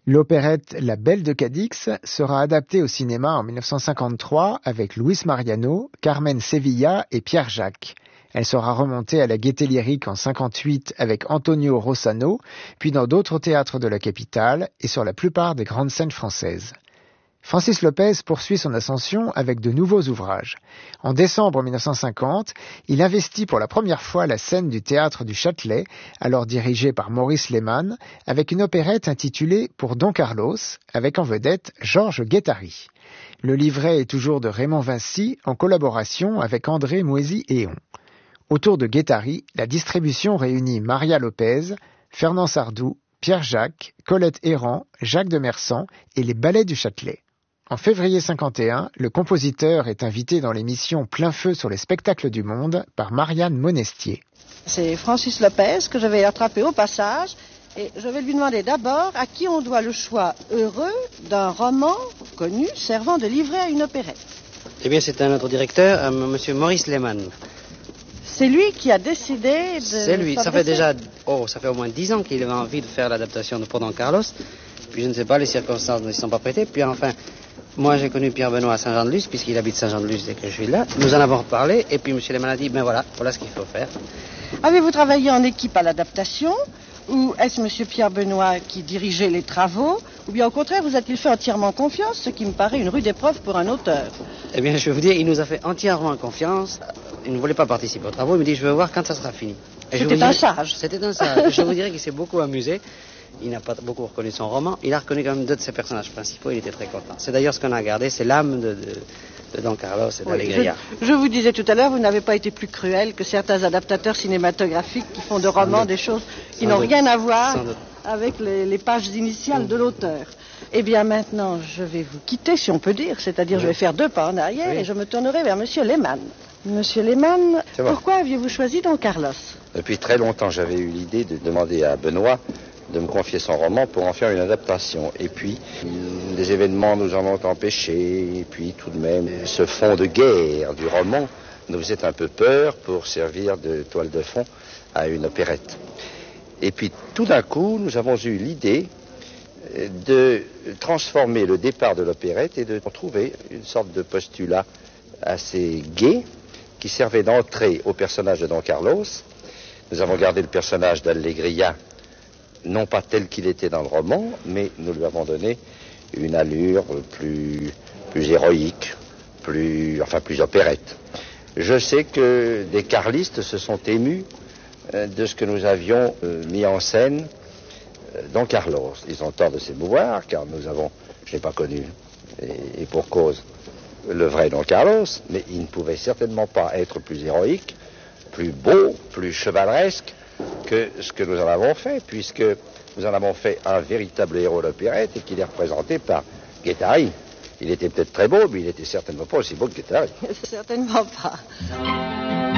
L'opérette La Belle de Cadix sera adaptée au cinéma en 1953 avec Luis Mariano, Carmen Sevilla et Pierre Jacques. Elle sera remontée à la Gaîté Lyrique en 1958 avec Antonio Rossano, puis dans d'autres théâtres de la capitale et sur la plupart des grandes scènes françaises. Francis Lopez poursuit son ascension avec de nouveaux ouvrages. En décembre 1950, il investit pour la première fois la scène du théâtre du Châtelet, alors dirigé par Maurice Lehmann, avec une opérette intitulée Pour Don Carlos, avec en vedette Georges Guettari. Le livret est toujours de Raymond Vinci, en collaboration avec André Moisy-Héon. Autour de Guettari, la distribution réunit Maria Lopez, Fernand Sardou, Pierre Jacques, Colette Errand, Jacques de Mersan et les ballets du Châtelet. En février 1951, le compositeur est invité dans l'émission Plein Feu sur les spectacles du monde par Marianne Monestier. C'est Francis Lopez que je vais attraper au passage et je vais lui demander d'abord à qui on doit le choix heureux d'un roman connu servant de livret à une opérette. Eh bien, c'est notre directeur, monsieur Maurice Lehmann. C'est lui qui a décidé de... C'est lui. Ça fait au moins 10 ans qu'il avait envie de faire l'adaptation de Pour Don Carlos. Puis je ne sais pas, les circonstances ne s'y sont pas prêtées. Puis enfin, moi j'ai connu Pierre Benoît à Saint-Jean-de-Luz, puisqu'il habite Saint-Jean-de-Luz dès que je suis là. Nous en avons reparlé, et puis M. Lehmann a dit, voilà ce qu'il faut faire. Avez-vous travaillé en équipe à l'adaptation? Ou est-ce M. Pierre Benoît qui dirigeait les travaux? Ou bien au contraire, vous a-t-il fait entièrement confiance, ce qui me paraît une rude épreuve pour un auteur? Eh bien, je vais vous dire, il nous a fait entièrement confiance. Il ne voulait pas participer aux travaux, il me dit, je veux voir quand ça sera fini. C'était un sage. C'était un sage. Je vous dirais qu'il s'est beaucoup amusé. Il n'a pas beaucoup reconnu son roman. Il a reconnu quand même deux de ses personnages principaux. Il était très content. C'est d'ailleurs ce qu'on a gardé. C'est l'âme de Don Carlos et d'Alegria. Je vous disais tout à l'heure, vous n'avez pas été plus cruel que certains adaptateurs cinématographiques qui font de romans des choses qui n'ont rien à voir avec les pages initiales de l'auteur. Eh bien maintenant, je vais vous quitter, si on peut dire. C'est-à-dire, je vais faire 2 pas en arrière et je me tournerai vers M. Lehmann. Monsieur Lehmann, pourquoi aviez-vous choisi Don Carlos? Depuis très longtemps, j'avais eu l'idée de demander à Benoît de me confier son roman pour en faire une adaptation. Et puis, les événements nous en ont empêchés. Et puis, tout de même, ce fond de guerre du roman nous faisait un peu peur pour servir de toile de fond à une opérette. Et puis, tout d'un coup, nous avons eu l'idée de transformer le départ de l'opérette et de trouver une sorte de postulat assez gai qui servait d'entrée au personnage de Don Carlos. Nous avons gardé le personnage d'Alegria, non pas tel qu'il était dans le roman, mais nous lui avons donné une allure plus héroïque, plus opérette. Je sais que des carlistes se sont émus de ce que nous avions mis en scène Don Carlos. Ils ont tort de s'émouvoir, car je n'ai pas connu, et pour cause, le vrai Don Carlos, mais il ne pouvait certainement pas être plus héroïque, plus beau, plus chevaleresque que ce que nous en avons fait, puisque nous en avons fait un véritable héros d'opérette et qu'il est représenté par Guettari. Il était peut-être très beau, mais il était certainement pas aussi beau que Guettari. Certainement pas.